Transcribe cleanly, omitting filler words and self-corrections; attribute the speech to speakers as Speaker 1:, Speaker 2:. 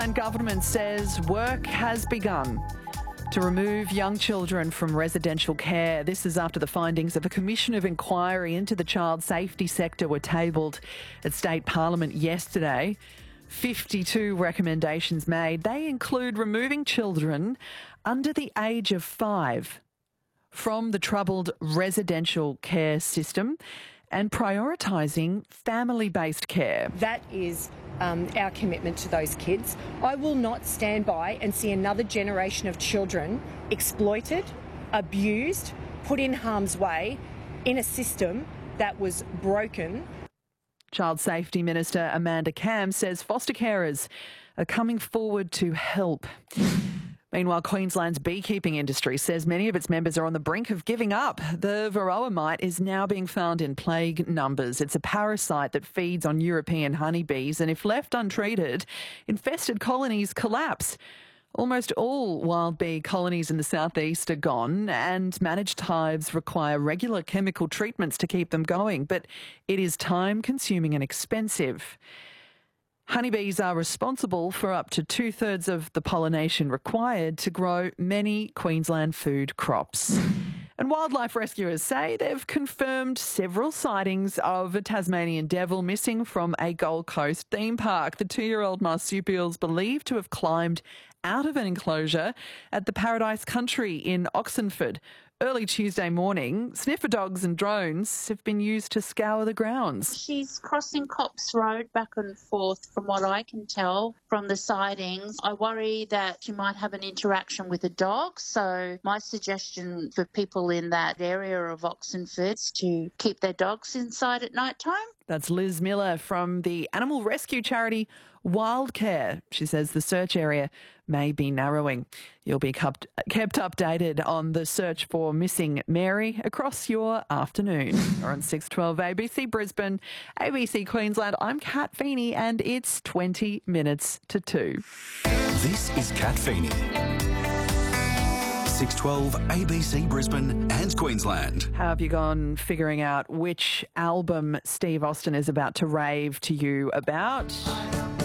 Speaker 1: And government says work has begun to remove young children from residential care. This is after the findings of a commission of inquiry into the child safety sector were tabled at State Parliament yesterday. 52 recommendations made. They include removing children under the age of 5 from the troubled residential care system and prioritising family-based care.
Speaker 2: That is our commitment to those kids. I will not stand by and see another generation of children exploited, abused, put in harm's way in a system that was broken.
Speaker 1: Child Safety Minister Amanda Camm says foster carers are coming forward to help. Meanwhile, Queensland's beekeeping industry says many of its members are on the brink of giving up. The varroa mite is now being found in plague numbers. It's a parasite that feeds on European honeybees, and if left untreated, infested colonies collapse. Almost all wild bee colonies in the southeast are gone, and managed hives require regular chemical treatments to keep them going, but it is time-consuming and expensive. Honeybees are responsible for up to 2/3 of the pollination required to grow many Queensland food crops. And wildlife rescuers say they've confirmed several sightings of a Tasmanian devil missing from a Gold Coast theme park. The 2-year-old marsupials believed to have climbed out of an enclosure at the Paradise Country in Oxenford. Early Tuesday morning, sniffer dogs and drones have been used to scour the grounds.
Speaker 3: She's crossing Cops Road back and forth from what I can tell from the sightings. I worry that she might have an interaction with a dog, so my suggestion for people in that area of Oxenford is to keep their dogs inside at night time.
Speaker 1: That's Liz Miller from the animal rescue charity Wildcare. She says the search area may be narrowing. You'll be kept updated on the search for missing Mary across your afternoon. Or on 612 ABC Brisbane, ABC Queensland. I'm Kat Feeney and it's 20 minutes to 2.
Speaker 4: This is Kat Feeney. 612 ABC Brisbane and Queensland.
Speaker 1: How have you gone figuring out which album Steve Austin is about to rave to you about?